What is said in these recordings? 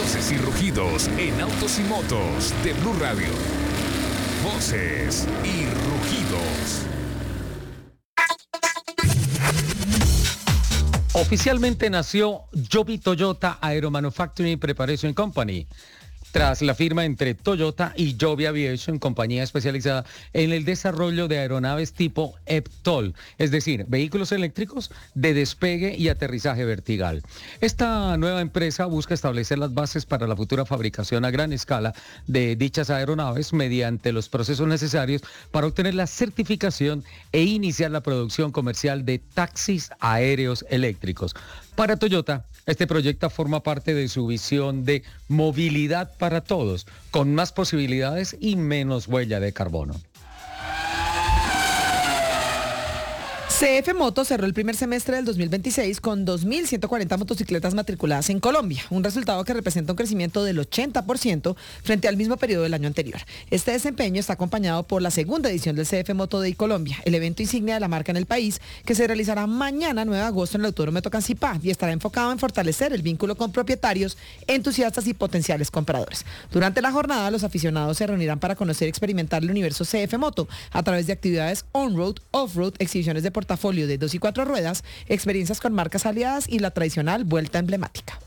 Voces y rugidos en autos y motos de Blue Radio. Voces y rugidos. Oficialmente nació Joby Toyota Aero Manufacturing Preparation Company, tras la firma entre Toyota y Joby Aviation, compañía especializada en el desarrollo de aeronaves tipo eVTOL, es decir, vehículos eléctricos de despegue y aterrizaje vertical. Esta nueva empresa busca establecer las bases para la futura fabricación a gran escala de dichas aeronaves mediante los procesos necesarios para obtener la certificación e iniciar la producción comercial de taxis aéreos eléctricos. Para Toyota, este proyecto forma parte de su visión de movilidad para todos, con más posibilidades y menos huella de carbono. CF Moto cerró el primer semestre del 2026 con 2.140 motocicletas matriculadas en Colombia, un resultado que representa un crecimiento del 80% frente al mismo periodo del año anterior. Este desempeño está acompañado por la segunda edición del CF Moto Day Colombia, el evento insignia de la marca en el país, que se realizará mañana 9 de agosto en el Autódromo Tocancipá y estará enfocado en fortalecer el vínculo con propietarios, entusiastas y potenciales compradores. Durante la jornada, los aficionados se reunirán para conocer y experimentar el universo CF Moto a través de actividades on-road, off-road, exhibiciones de portafolio de 2 y 4 ruedas, experiencias con marcas aliadas y la tradicional vuelta emblemática.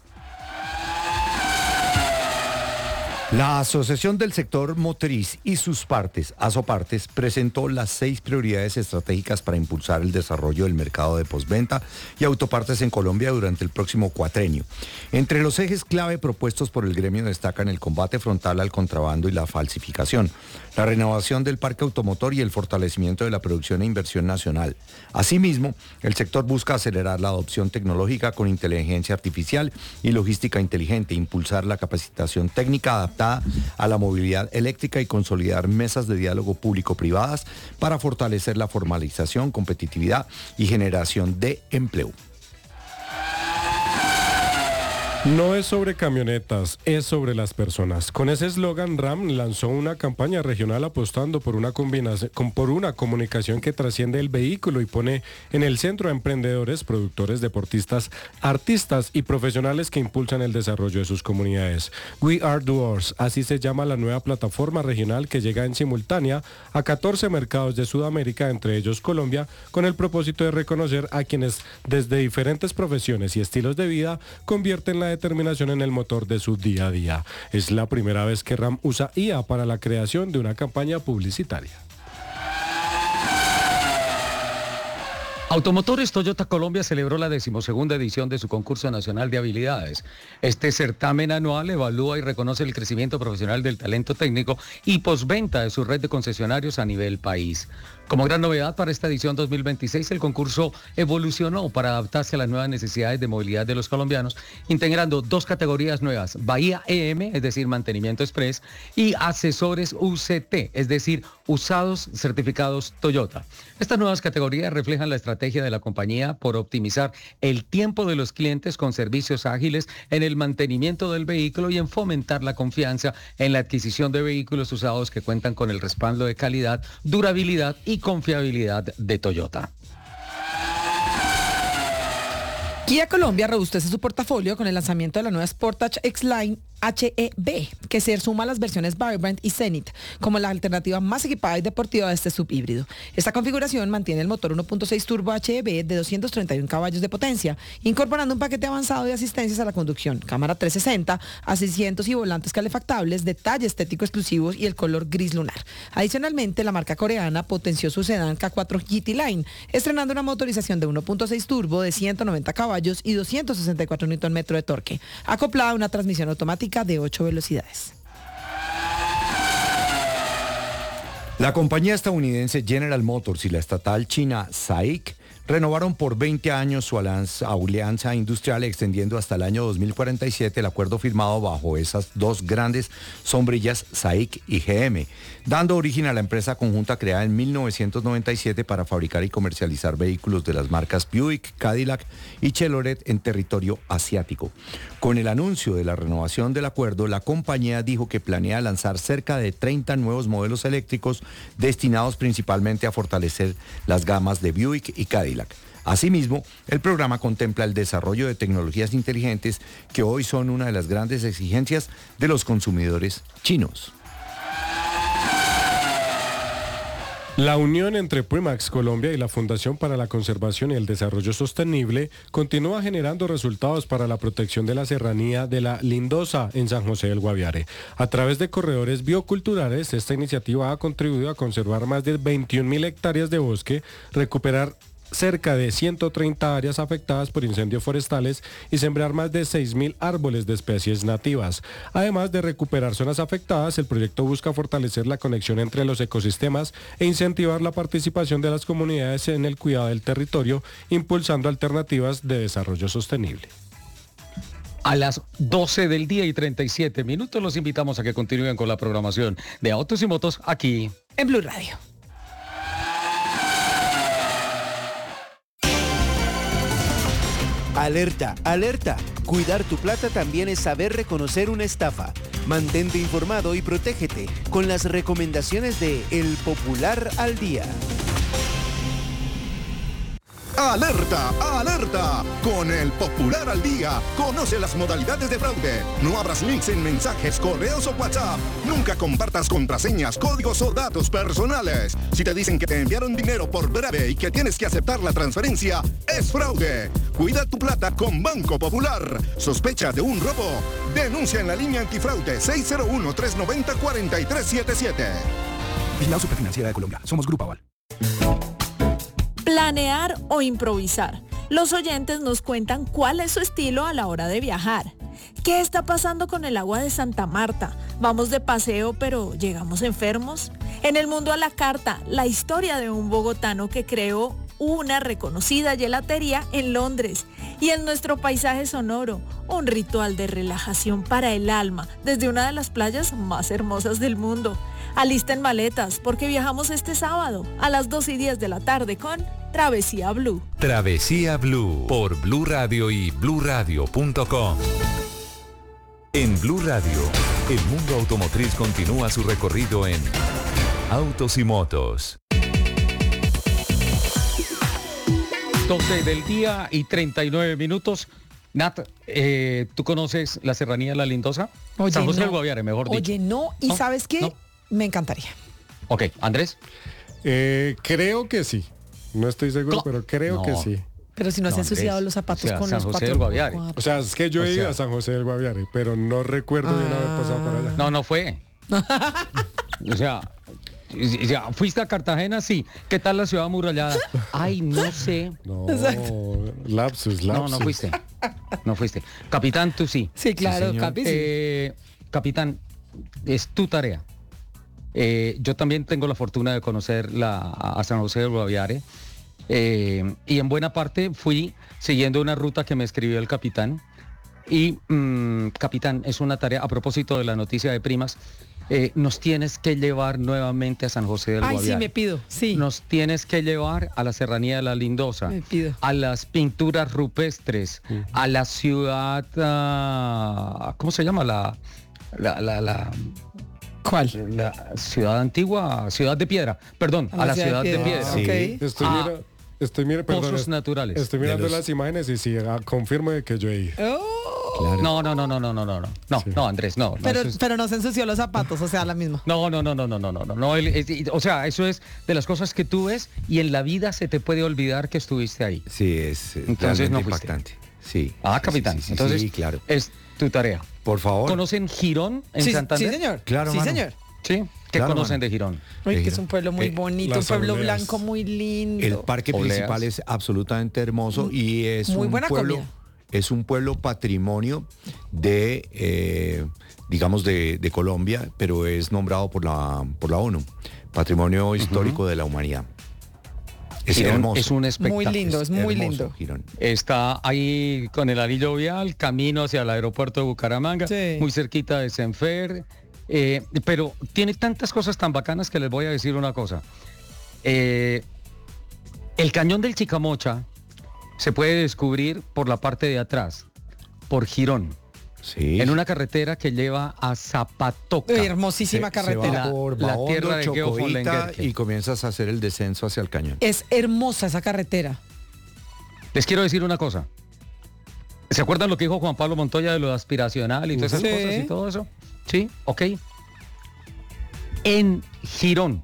La Asociación del Sector Motriz y sus partes, ASOPartes, presentó las 6 prioridades estratégicas para impulsar el desarrollo del mercado de postventa y autopartes en Colombia durante el próximo cuatrenio. Entre los ejes clave propuestos por el gremio destacan el combate frontal al contrabando y la falsificación, la renovación del parque automotor y el fortalecimiento de la producción e inversión nacional. Asimismo, el sector busca acelerar la adopción tecnológica con inteligencia artificial y logística inteligente, impulsar la capacitación técnica adaptada a la movilidad eléctrica y consolidar mesas de diálogo público-privadas para fortalecer la formalización, competitividad y generación de empleo. No es sobre camionetas, es sobre las personas. Con ese eslogan, RAM lanzó una campaña regional apostando por una comunicación que trasciende el vehículo y pone en el centro a emprendedores, productores, deportistas, artistas y profesionales que impulsan el desarrollo de sus comunidades. We Are Doers, así se llama la nueva plataforma regional que llega en simultánea a 14 mercados de Sudamérica, entre ellos Colombia, con el propósito de reconocer a quienes desde diferentes profesiones y estilos de vida convierten la determinación en el motor de su día a día. Es la primera vez que RAM usa IA para la creación de una campaña publicitaria. Automotores Toyota Colombia celebró la 12ª edición de su concurso nacional de habilidades. Este certamen anual evalúa y reconoce el crecimiento profesional del talento técnico y postventa de su red de concesionarios a nivel país. Como gran novedad para esta edición 2026, el concurso evolucionó para adaptarse a las nuevas necesidades de movilidad de los colombianos, integrando 2 categorías nuevas: Bahía EM, es decir, mantenimiento express, y asesores UCT, es decir, usados certificados Toyota. Estas nuevas categorías reflejan la estrategia de la compañía por optimizar el tiempo de los clientes con servicios ágiles en el mantenimiento del vehículo y en fomentar la confianza en la adquisición de vehículos usados que cuentan con el respaldo de calidad, durabilidad y confiabilidad de Toyota. Kia Colombia robustece su portafolio con el lanzamiento de la nueva Sportage X-Line HEB, que se suma a las versiones Vibrant y Zenith como la alternativa más equipada y deportiva de este subhíbrido. Esta configuración mantiene el motor 1.6 turbo HEB de 231 caballos de potencia, incorporando un paquete avanzado de asistencias a la conducción, cámara 360, asientos y volantes calefactables, detalle estético exclusivos y el color gris lunar. Adicionalmente, la marca coreana potenció su sedán K4 GT Line, estrenando una motorización de 1.6 turbo de 190 caballos y 264 Nm de torque, acoplada a una transmisión automática de 8 velocidades. La compañía estadounidense General Motors y la estatal china SAIC renovaron por 20 años su alianza industrial, extendiendo hasta el año 2047 el acuerdo firmado bajo esas 2 grandes sombrillas, SAIC y GM, dando origen a la empresa conjunta creada en 1997 para fabricar y comercializar vehículos de las marcas Buick, Cadillac y Chevrolet en territorio asiático. Con el anuncio de la renovación del acuerdo, la compañía dijo que planea lanzar cerca de 30 nuevos modelos eléctricos destinados principalmente a fortalecer las gamas de Buick y Cadillac. Huilac. Asimismo, el programa contempla el desarrollo de tecnologías inteligentes que hoy son una de las grandes exigencias de los consumidores chinos. La unión entre Primax Colombia y la Fundación para la Conservación y el Desarrollo Sostenible continúa generando resultados para la protección de la serranía de la Lindosa en San José del Guaviare. A través de corredores bioculturales, esta iniciativa ha contribuido a conservar más de 21.000 hectáreas de bosque, recuperar cerca de 130 áreas afectadas por incendios forestales y sembrar más de 6.000 árboles de especies nativas. Además de recuperar zonas afectadas, el proyecto busca fortalecer la conexión entre los ecosistemas e incentivar la participación de las comunidades en el cuidado del territorio, impulsando alternativas de desarrollo sostenible. A las 12 del día y 37 minutos los invitamos a que continúen con la programación de Autos y Motos aquí En Blue Radio. Alerta, alerta. Cuidar tu plata también es saber reconocer una estafa. Mantente informado y protégete con las recomendaciones de El Popular al Día. ¡Alerta! ¡Alerta! Con El Popular al Día, conoce las modalidades de fraude. No abras links en mensajes, correos o WhatsApp. Nunca compartas contraseñas, códigos o datos personales. Si te dicen que te enviaron dinero por breve y que tienes que aceptar la transferencia, es fraude. Cuida tu plata con Banco Popular. ¿Sospecha de un robo? Denuncia en la línea antifraude 601-390-4377. Vigilado Superfinanciera de Colombia. Somos Grupo Aval. Planear o improvisar. Los oyentes nos cuentan cuál es su estilo a la hora de viajar. ¿Qué está pasando con el agua de Santa Marta? ¿Vamos de paseo pero llegamos enfermos? En el mundo a la carta, la historia de un bogotano que creó una reconocida gelatería en Londres. Y en nuestro paisaje sonoro, un ritual de relajación para el alma desde una de las playas más hermosas del mundo. Alisten maletas porque viajamos este sábado a las 2:10 de la tarde con Travesía Blue. Travesía Blue por Blue Radio y bluradio.com. En Blue Radio, el mundo automotriz continúa su recorrido en Autos y Motos. 12 del día y 39 minutos. Nat, ¿tú conoces la serranía de la Lindosa? Oye, San José no. del Guaviare, mejor dicho. Oye, no. ¿Y ¿No? sabes qué? ¿No? Me encantaría. Ok, Andrés. Creo que sí. No estoy seguro, pero creo que sí. Pero si no se han Andrés, ensuciado los zapatos o sea, con San los José 4. del Guaviare. O sea, es que yo he O ido sea- a San José del Guaviare, pero no recuerdo bien haber pasado por allá. No fue. O sea, ya, ¿fuiste a Cartagena? Sí. ¿Qué tal la ciudad amurallada? Ay, no sé. No, lapsus. No fuiste. No fuiste. Capitán, tú sí. Sí, claro, señor. Capi, sí. Capitán, es tu tarea. Yo también tengo la fortuna de conocer a San José del Guaviare. Y en buena parte fui siguiendo una ruta que me escribió el capitán. Y, capitán, es una tarea, a propósito de la noticia de Primas, nos tienes que llevar nuevamente a San José del Ay, Guaviare. sí, me pido. Sí. Nos tienes que llevar a la serranía de la Lindosa, Me pido. a las pinturas rupestres, a la ciudad, ¿cómo se llama? ¿Cuál? La ciudad antigua, ciudad de piedra, perdón, a la ciudad de piedra. Sí. Ok. Estoy mirando Pozos naturales. Estoy mirando De los- las imágenes y sí, confirmo de que yo he ido. Oh, Claro. No, Sí. no, Andrés, no. pero, eso es- pero no se ensució los zapatos, o sea, la misma. No, o sea, eso es de las cosas que tú ves y en la vida se te puede olvidar que estuviste ahí. Sí, es Entonces no realmente fuiste. impactante. Sí. Capitán, Sí, entonces sí, claro. es tu tarea. Por favor. ¿Conocen Girón en Sí, Santander? sí, señor. Claro, sí, mano. señor. Sí. ¿Qué Claro, conocen mano. de Girón? Ay, que es un pueblo muy bonito, un las pueblo obleas. blanco muy lindo. El parque Obleas. principal es absolutamente hermoso y es Muy un buena pueblo, comida. es un pueblo patrimonio de, digamos, de Colombia, pero es nombrado por la ONU, Patrimonio Histórico de la Humanidad. Es Girón hermoso. es un espectáculo. Muy lindo, es muy hermoso, lindo. Girón. Está ahí con el anillo vial, camino hacia el aeropuerto de Bucaramanga, Sí. muy cerquita de Senfer. Pero tiene tantas cosas tan bacanas que les voy a decir una cosa. El cañón del Chicamocha se puede descubrir por la parte de atrás, por Girón, Sí. en una carretera que lleva a Zapatoca. Ay, hermosísima Se carretera. va por La Bahondo, tierra de Geo von Chocoita Lengerke. y comienzas a hacer el descenso hacia el cañón. Es hermosa esa carretera. Les quiero decir una cosa. ¿Se acuerdan lo que dijo Juan Pablo Montoya de lo aspiracional y todas esas cosas y todo eso? Sí, ok. En Girón,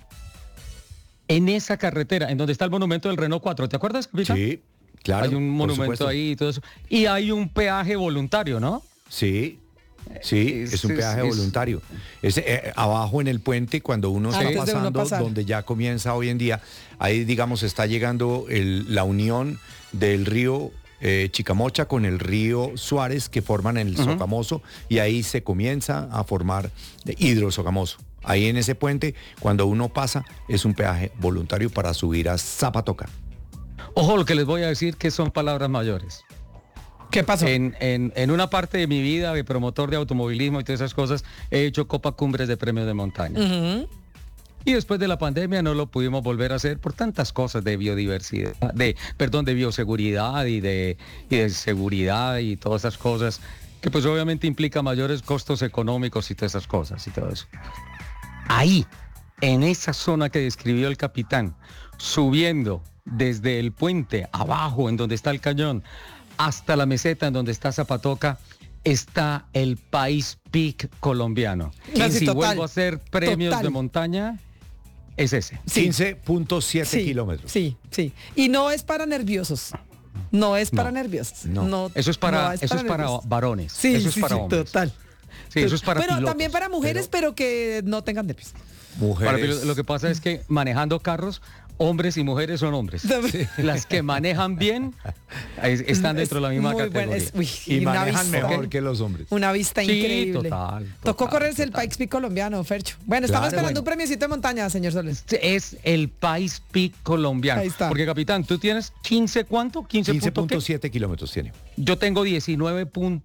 en esa carretera, en donde está el monumento del Renault 4, ¿te acuerdas, capitán? Sí, claro. Hay un monumento ahí y todo eso. Y hay un peaje voluntario, ¿no? Sí. Sí, es un peaje voluntario. Es abajo en el puente, cuando uno está pasando, donde ya comienza hoy en día, ahí digamos está llegando la unión del río Chicamocha con el río Suárez, que forman el Sogamoso, y ahí se comienza a formar Hidrosogamoso. Ahí en ese puente, cuando uno pasa, es un peaje voluntario para subir a Zapatoca. Ojo lo que les voy a decir, que son palabras mayores. ¿Qué pasó? En una parte de mi vida de promotor de automovilismo y todas esas cosas, he hecho Copa Cumbres de premios de montaña. Y después de la pandemia no lo pudimos volver a hacer por tantas cosas de biodiversidad, de bioseguridad y de seguridad y todas esas cosas, que pues obviamente implica mayores costos económicos y todas esas cosas y todo eso. Ahí, en esa zona que describió el capitán, subiendo desde el puente abajo en donde está el cañón, hasta la meseta en donde está Zapatoca, está el País Peak colombiano. Y si vuelvo a hacer premios de montaña, es ese. 15.7 kilómetros. Sí. Y no es para nerviosos. No es para nerviosos. No. Eso es para varones. Sí, eso es para hombres. Total. Sí, eso es para Pero pilotos, también para mujeres, pero que no tengan nervios. Mujeres. Lo que pasa es que manejando carros, hombres y mujeres son hombres. Las que manejan bien están dentro de la misma categoría. Y manejan mejor que los hombres. Una vista increíble. Total. Tocó correrse el Pikes Peak colombiano, Fercho. Bueno, estamos esperando un premiocito de montaña, señor Soles. Es el País Peak colombiano. Ahí está. Porque, capitán, ¿tú tienes 15 cuánto? 15.7 kilómetros tiene. Yo tengo 19.9,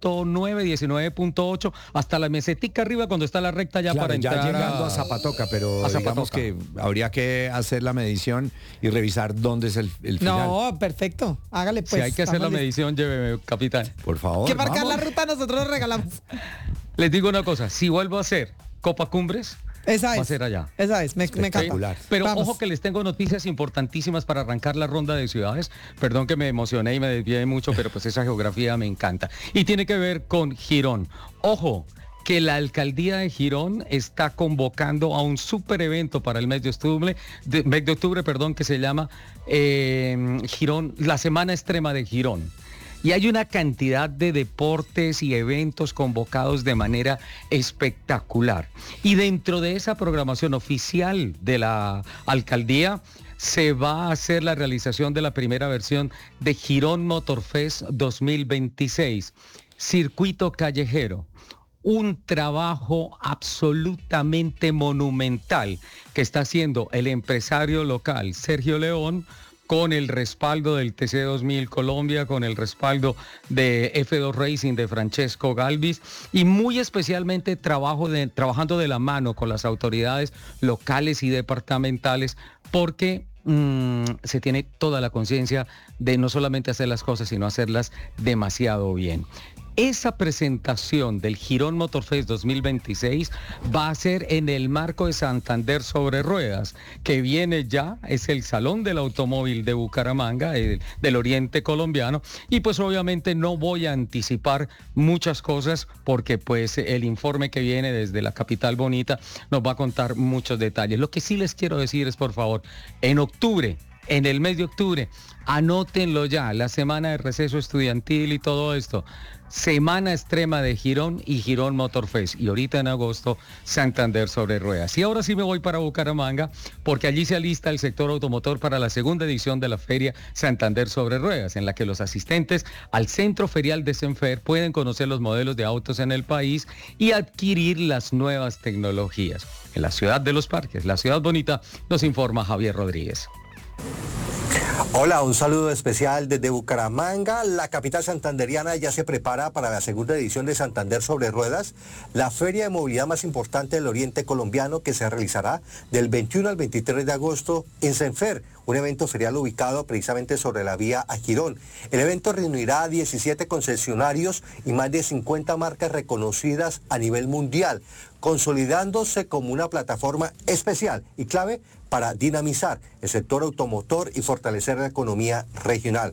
19.8, hasta la mesetica arriba cuando está la recta ya para entrar. Ya llegando a Zapatoca, pero digamos que habría que hacer la medición y revisar dónde es el final. No, perfecto. Hágale pues. Si hay que hacer la medición, lléveme, capitán. Por favor. Que marcar la ruta nosotros lo regalamos. Les digo una cosa, si vuelvo a hacer Copa Cumbres, va a ser allá. Esa es, me encanta. Pero vamos. ojo que les tengo noticias importantísimas para arrancar la ronda de ciudades. Perdón que me emocioné y me desvié mucho, pero pues esa geografía me encanta. Y tiene que ver con Girón. Ojo, que la alcaldía de Girón está convocando a un super evento para el mes de octubre, que se llama Girón, la Semana Extrema de Girón. Y hay una cantidad de deportes y eventos convocados de manera espectacular. Y dentro de esa programación oficial de la alcaldía se va a hacer la realización de la primera versión de Girón Motorfest 2026, circuito callejero. Un trabajo absolutamente monumental que está haciendo el empresario local Sergio León, con el respaldo del TC2000 Colombia, con el respaldo de F2 Racing de Francesco Galvis y muy especialmente trabajando de la mano con las autoridades locales y departamentales, porque se tiene toda la conciencia de no solamente hacer las cosas, sino hacerlas demasiado bien. Esa presentación del Girón Motorfest 2026 va a ser en el marco de Santander sobre Ruedas, que viene ya, es el Salón del Automóvil de Bucaramanga, del Oriente Colombiano, y pues obviamente no voy a anticipar muchas cosas porque pues el informe que viene desde la capital bonita nos va a contar muchos detalles. Lo que sí les quiero decir es, por favor, en el mes de octubre, anótenlo ya, la semana de receso estudiantil y todo esto. Semana Extrema de Girón y Girón Motorfest. Y ahorita en agosto, Santander sobre Ruedas. Y ahora sí me voy para Bucaramanga, porque allí se alista el sector automotor para la segunda edición de la Feria Santander sobre Ruedas, en la que los asistentes al Centro Ferial de Senfer pueden conocer los modelos de autos en el país y adquirir las nuevas tecnologías. En la ciudad de los parques, la ciudad bonita, nos informa Javier Rodríguez. Hola, un saludo especial desde Bucaramanga. La capital santanderiana ya se prepara para la segunda edición de Santander sobre Ruedas, la feria de movilidad más importante del Oriente Colombiano, que se realizará del 21 al 23 de agosto en Senfer, un evento ferial ubicado precisamente sobre la vía a Girón. El evento reunirá a 17 concesionarios y más de 50 marcas reconocidas a nivel mundial, consolidándose como una plataforma especial y clave para dinamizar el sector automotor y fortalecer la economía regional.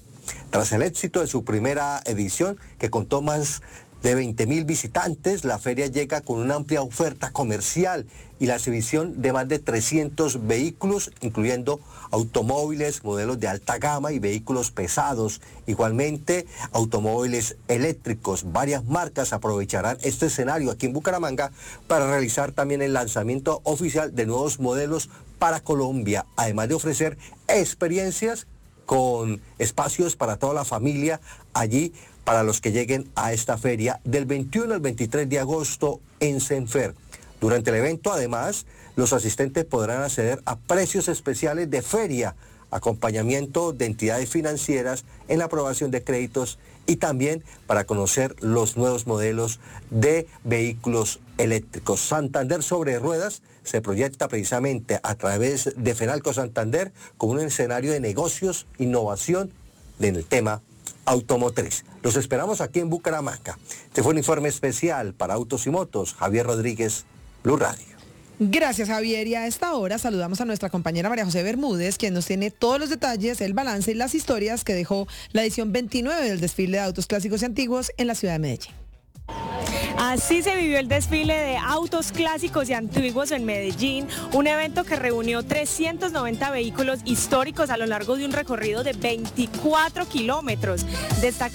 Tras el éxito de su primera edición, que contó más de 20.000 visitantes, la feria llega con una amplia oferta comercial y la exhibición de más de 300 vehículos, incluyendo automóviles, modelos de alta gama y vehículos pesados. Igualmente, automóviles eléctricos. Varias marcas aprovecharán este escenario aquí en Bucaramanga para realizar también el lanzamiento oficial de nuevos modelos para Colombia, además de ofrecer experiencias con espacios para toda la familia allí para los que lleguen a esta feria del 21 al 23 de agosto en Senfer. Durante el evento, además, los asistentes podrán acceder a precios especiales de feria, acompañamiento de entidades financieras en la aprobación de créditos y también para conocer los nuevos modelos de vehículos eléctricos. Santander sobre ruedas se proyecta precisamente a través de Fenalco Santander como un escenario de negocios, innovación en el tema automotriz. Los esperamos aquí en Bucaramanga. Este fue un informe especial para Autos y Motos. Javier Rodríguez, Blue Radio. Gracias, Javier. Y a esta hora saludamos a nuestra compañera María José Bermúdez, quien nos tiene todos los detalles, el balance y las historias que dejó la edición 29 del desfile de autos clásicos y antiguos en la ciudad de Medellín. Así se vivió el desfile de autos clásicos y antiguos en Medellín, un evento que reunió 390 vehículos históricos a lo largo de un recorrido de 24 kilómetros. Destaca